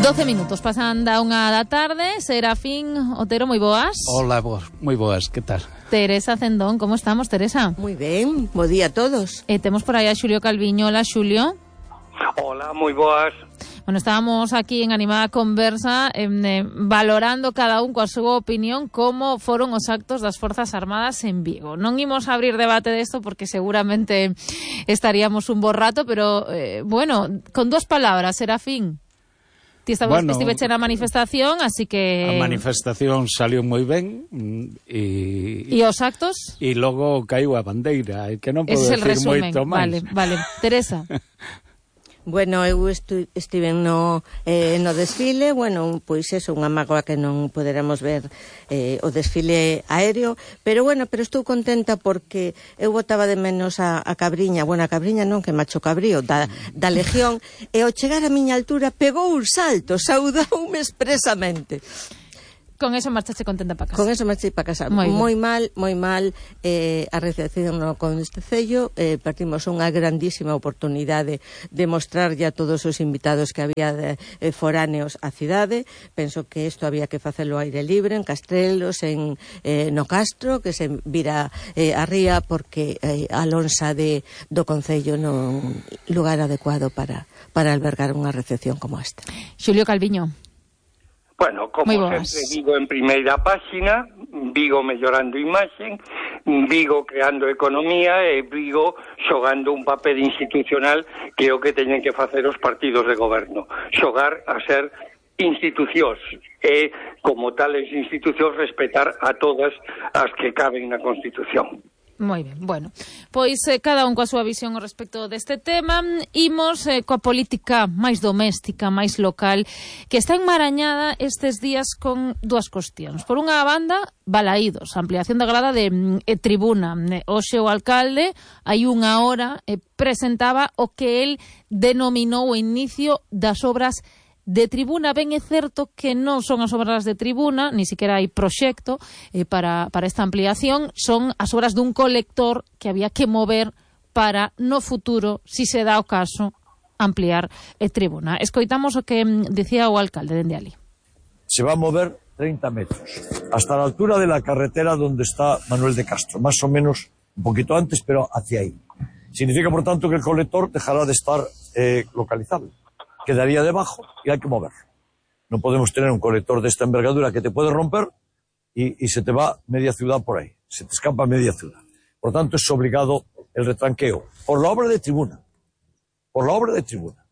12 minutos pasan da unha da tarde. Serafín Otero, moi boas. Hola, moi boas, que tal? Teresa Cendón, como estamos, Teresa? Moi ben, bo día a todos. Temos por aí a Xulio Calviño. Hola, Xulio. Hola, moi boas. Bueno, estábamos aquí en animada conversa valorando cada un coa súa opinión como foron os actos das Forzas Armadas en Vigo. Non imos a abrir debate desto porque seguramente estaríamos un bo rato, pero, bueno, con dúas palabras, Serafín. Ti estiveche na manifestación, así que... A manifestación saliu moi ben e os actos? E logo caiu a bandeira, que non podo decir moito máis. Vale. Teresa. Bueno, eu estive no desfile, bueno, pois eso, unha mágoa que non poderamos ver o desfile aéreo, pero estou contenta porque eu botaba de menos a Cabriña, bueno, a Cabriña non, que macho cabrío, da Legión, e ao chegar a miña altura pegou un salto, saudoume expresamente. Con eso marchaste contenta para casa. Con eso marchei para casa. Moi mal a recepción no Concello. Partimos unha grandísima oportunidade de mostrarlle a todos os invitados que había foráneos á cidade. Penso que isto había que facelo ao aire libre, en Castrelos, no Castro, que se vira a ría, porque a lonxa do Concello non lugar adecuado para albergar unha recepción como esta. Xulio Calviño. Bueno, como sempre digo en primeira páxina, Vigo mellorando imaxen, Vigo creando economía e Vigo xogando un papel institucional que é o que teñen que facer os partidos de goberno, xogar a ser institucións e, como tales institucións, respetar a todas as que caben na Constitución. Moi ben, bueno, pois cada un coa súa visión ao respecto deste tema. Imos coa política máis doméstica, máis local, que está enmarañada estes días con dúas cuestións. Por unha banda, Balaídos, ampliación da grada de tribuna. Hoxe o alcalde, hai unha hora, presentaba o que el denominou o inicio das obras de tribuna. Ben é certo que non son as obras de tribuna, ni siquiera hai proxecto para esta ampliación, son as obras dun colector que había que mover para, no futuro, si se dá o caso, ampliar tribuna. Escoitamos o que decía o alcalde dende ali. Se va a mover 30 metros, hasta la altura de la carretera donde está Manuel de Castro, más o menos un poquito antes, pero hacia ahí. Significa, por tanto, que el colector dejará de estar localizable. Quedaría debajo y hay que moverlo. No podemos tener un colector de esta envergadura que te puede romper y se te va media ciudad por ahí. Se te escapa media ciudad. Por tanto, es obligado el retranqueo. Por la obra de tribuna. Por la obra de tribuna.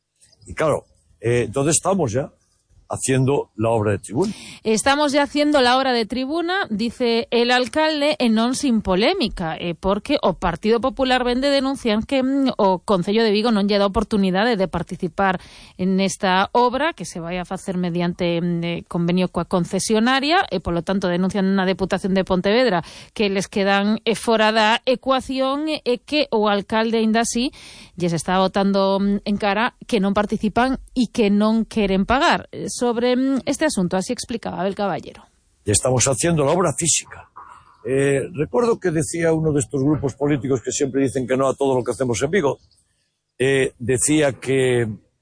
Y claro, entonces estamos ya haciendo la obra de tribuna. Estamos ya haciendo la obra de tribuna, dice el alcalde, e non sin polémica, porque o Partido Popular vende denunciar que o Concello de Vigo non lle dá oportunidade de participar nesta obra, que se vai a facer mediante convenio coa concesionaria, e polo tanto denuncian na Deputación de Pontevedra que les quedan fora da ecuación, e que o alcalde aínda así lles está botando en cara que non participan e que non queren pagar. Sobre este asunto, así explicaba Abel Caballero. Ya estamos haciendo la obra física. Recuerdo que decía uno de estos grupos políticos que siempre dicen que no a todo lo que hacemos en Vigo, decía que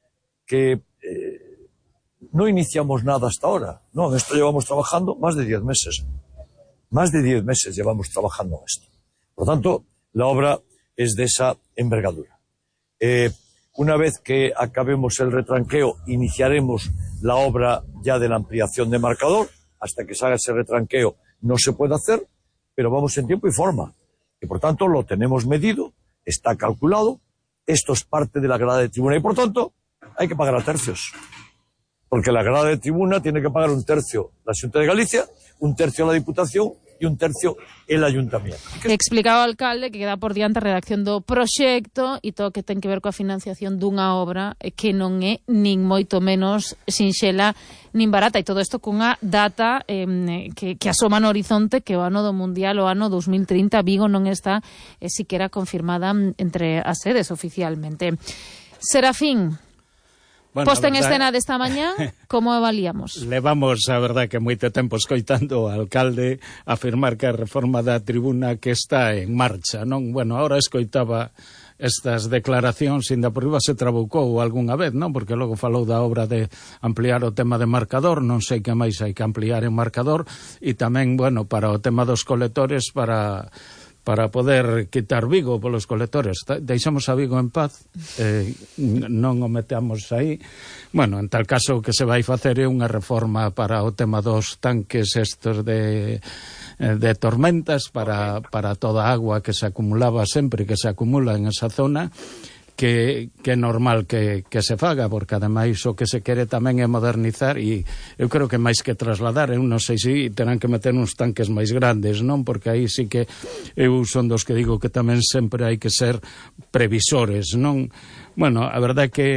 no iniciamos nada hasta ahora. No, en esto llevamos trabajando más de 10 meses. Más de 10 meses llevamos trabajando en esto. Por lo tanto, la obra es de esa envergadura. Una vez que acabemos el retranqueo, iniciaremos la obra ya de la ampliación de marcador. Hasta que se haga ese retranqueo no se puede hacer, pero vamos en tiempo y forma. Y por tanto lo tenemos medido, está calculado, esto es parte de la grada de tribuna y por tanto hay que pagar a tercios. Porque la grada de tribuna tiene que pagar un tercio la Xunta de Galicia, un tercio la Diputación e un tercio el Ayuntamiento. Explicaba o alcalde que queda por diante a redacción do proxecto e todo o que ten que ver coa financiación dunha obra que non é nin moito menos sinxela nin barata, e todo isto cunha data que asoma no horizonte, que o ano do Mundial, o ano 2030, Vigo non está siquiera confirmada entre as sedes oficialmente. Serafín, bueno, posta en escena desta mañá, como avaliamos? Levamos, a verdad, que moito tempo escoitando ao alcalde afirmar que a reforma da tribuna que está en marcha, non? Bueno, ahora escoitaba estas declaracións ainda por riba se trabucou algunha vez, non? Porque logo falou da obra de ampliar o tema de marcador, non sei que máis hai que ampliar en marcador, e tamén, bueno, para o tema dos colectores, para poder quitar Vigo polos colectores. Deixamos a Vigo en paz, non o metamos aí. Bueno, en tal caso o que se vai facer é unha reforma para o tema dos tanques estos de tormentas, para toda a agua que se acumulaba sempre, que se acumula en esa zona, que é normal que se faga, porque ademais o que se quere tamén é modernizar, e eu creo que máis que trasladar, eu non sei se terán que meter uns tanques máis grandes, non? Porque aí sí que eu son dos que digo que tamén sempre hai que ser previsores, non? Bueno, a verdade é que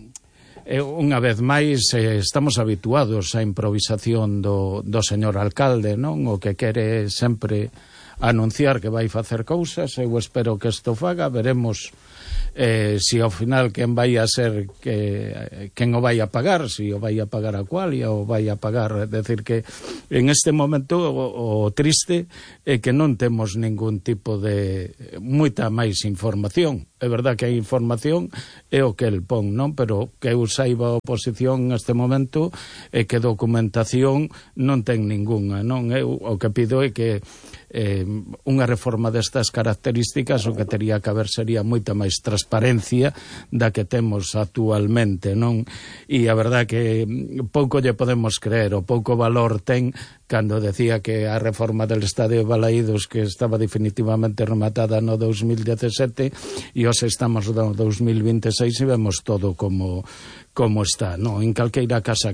unha vez máis estamos habituados á improvisación do señor alcalde, non? O que quere sempre anunciar que vai facer cousas, eu espero que isto faga, veremos si ao final quen vai a ser quen o vai a pagar, si o vai a pagar a Qualia ou vai a pagar, decir que en este momento o triste é que non temos ningún tipo de moita máis información. É verdad que a información é o que el pon, non? Pero que eu saiba a oposición neste momento é que documentación non ten ningunha, non? Eu o que pido é que unha reforma destas características o que teria que haber sería moita máis transparencia da que temos actualmente, non? E a verdade que pouco lle podemos creer, o pouco valor ten cando decía que a reforma del Estadio de Balaídos, que estaba definitivamente rematada no 2017, e hoxe estamos no 2026 e vemos todo como está, non? En calqueira caso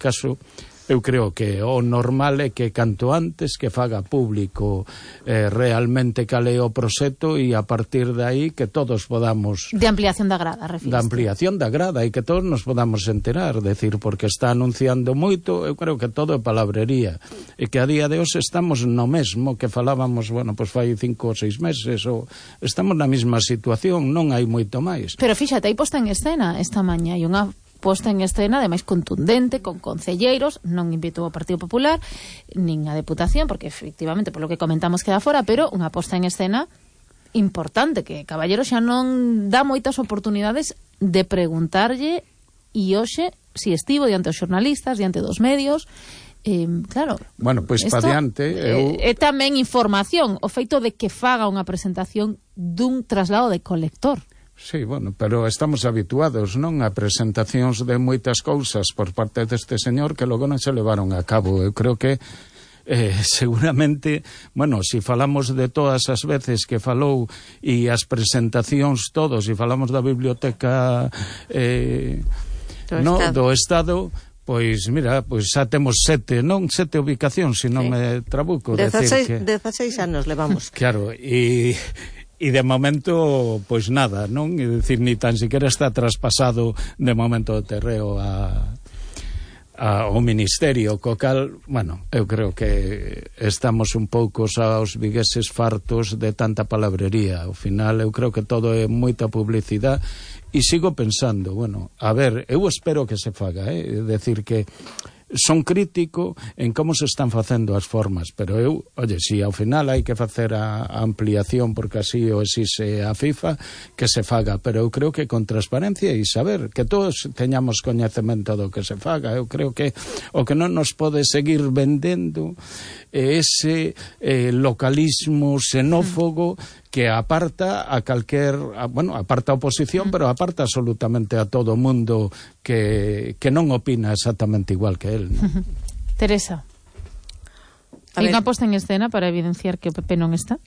eu creo que o normal é que canto antes que faga público realmente cal é o proxecto, e a partir de aí que todos podamos... De ampliación da grada, refiriste. Da ampliación da grada, e que todos nos podamos enterar, decir, porque está anunciando moito, eu creo que todo é palabrería, e que a día de hoxe estamos no mesmo que falábamos, bueno, pois fai 5 ou 6 meses, ou estamos na mesma situación, non hai moito máis. Pero fíxate, aí posta en escena esta mañá, e unha posta en escena, ademais contundente, con concelleiros, non invitou ao Partido Popular, nin a Deputación, porque efectivamente, polo que comentamos, queda fora, pero unha posta en escena importante, que Caballero xa non dá moitas oportunidades de preguntarlle, e hoxe, si estivo diante os xornalistas, diante dos medios, claro, bueno, pois pa diante é tamén información, o feito de que faga unha presentación dun traslado de colector. Sí, bueno, pero estamos habituados, non, a presentacións de moitas cousas por parte deste señor que logo non se levaron a cabo. Eu creo que seguramente, bueno, si falamos de todas as veces que falou e as presentacións todos, e falamos da biblioteca do Estado, pois, mira, pois xa temos 7 ubicacións, se non me trabuco. 16 anos levamos. Claro, e de momento, pois nada, non? É dicir, ni tan siquiera está traspasado de momento o terreo ao Ministerio, co cal, bueno, eu creo que estamos un pouco aos vigueses fartos de tanta palabrería. Ao final, eu creo que todo é moita publicidade, e sigo pensando, bueno, a ver, eu espero que se faga, é decir que son crítico en como se están facendo as formas, pero eu, oye, si ao final hai que facer a ampliación porque así o exixe a FIFA, que se faga, pero eu creo que con transparencia e saber que todos teñamos coñecemento do que se faga. Eu creo que o que non nos pode seguir vendendo é ese localismo xenófobo que aparta a calquer, bueno, aparta a oposición, pero aparta absolutamente a todo o mundo que non opina exactamente igual que él, ¿no? Teresa, hai unha posta en escena para evidenciar que o PP non está?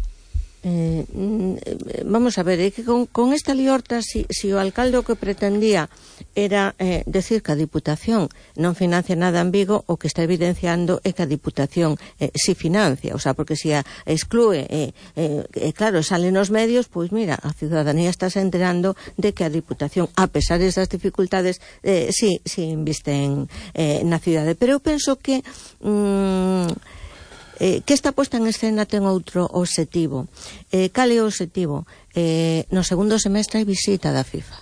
Vamos a ver, é que con esta liorta, si o alcalde o que pretendía era decir que a Diputación non financia nada en Vigo, o que está evidenciando é que a Diputación si financia, o sea, porque si a exclúe, claro, sale nos medios, pois mira, a ciudadanía está se enterando de que a Diputación, a pesar desas dificultades, si inviste na cidade. Pero eu penso que esta posta en escena ten outro obxectivo. Cal é o obxectivo? No segundo semestre hai visita da FIFA.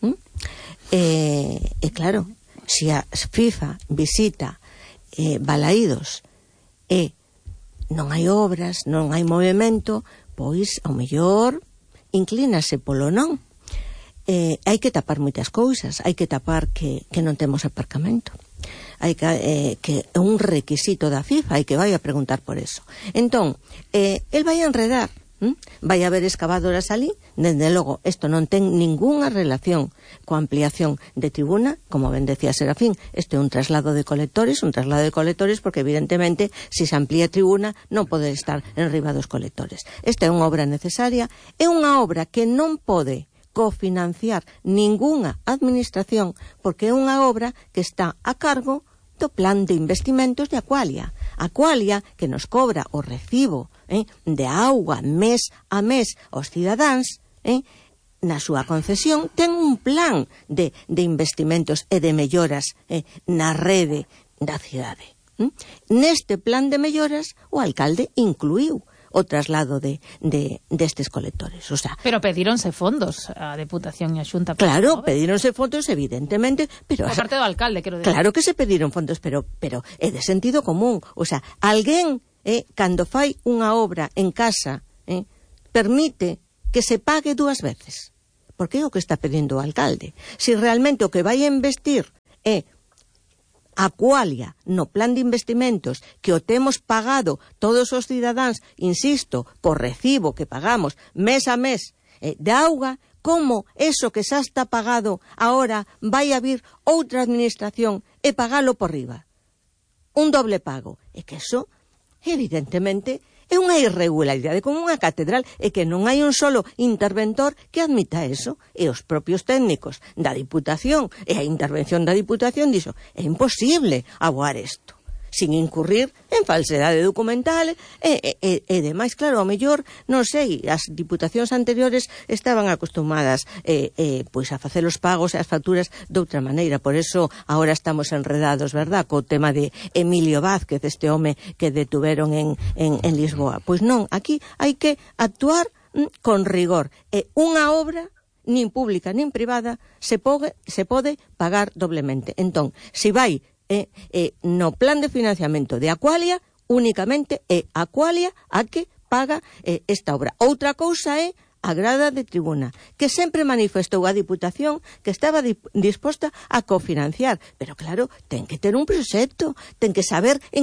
E claro, se a FIFA visita Balaídos e non hai obras, non hai movimento, pois ao mellor inclínase polo non. Hai que tapar moitas cousas, hai que tapar que non temos aparcamento, hai que é un requisito da FIFA, hai que vai a preguntar por eso. Entón, el vai a enredar, vai haber excavadoras ali, dende logo, isto non ten ningunha relación coa ampliación de tribuna, como ben decía Serafín, isto é un traslado de colectores porque evidentemente, se se amplía tribuna, non pode estar en riba dos colectores. Esta é unha obra necesaria, é unha obra que non pode cofinanciar ningunha administración, porque é unha obra que está a cargo do plan de investimentos de Aqualia. Aqualia, que nos cobra o recibo de auga mes a mes aos cidadáns, na súa concesión ten un plan de investimentos e de melloras na rede da cidade. Neste plan de melloras, o alcalde incluiu o traslado destes colectores. O sea, pero pedíronse fondos a Deputación e a Xunta. Claro, pedíronse fondos, evidentemente, pero... Por parte do alcalde, quero decir. Claro que se pediron fondos, pero é de sentido común. O sea, alguén, cando fai unha obra en casa, permite que se pague dúas veces. Porque é o que está pedindo o alcalde. Si realmente o que vai a investir é Aqualia no plan de investimentos que o temos pagado todos os cidadáns, insisto, por recibo que pagamos mes a mes de auga, como eso que xa está pagado agora vai a vir outra administración e pagalo por riba? Un doble pago. E que eso, evidentemente, é unha irregularidade como unha catedral, e que non hai un solo interventor que admita eso, e os propios técnicos da Diputación e a intervención da Diputación dixo, é imposible aboar isto sin incurrir en falsedade documental e demais. Claro, ao mellor, non sei, as diputacións anteriores estaban acostumadas pois a facer os pagos e as facturas de outra maneira, por eso agora estamos enredados, verdad, co tema de Emilio Vázquez, este home que detuveron en Lisboa. Pois non, aquí hai que actuar con rigor. Unha obra nin pública nin privada se pode pagar doblemente. Entón, se vai no plan de financiamento de Aqualia, únicamente é Aqualia a que paga esta obra. Outra cousa é a grada de tribuna, que sempre manifestou a Diputación que estaba disposta a cofinanciar, pero claro, ten que ter un proxecto, ten que saber en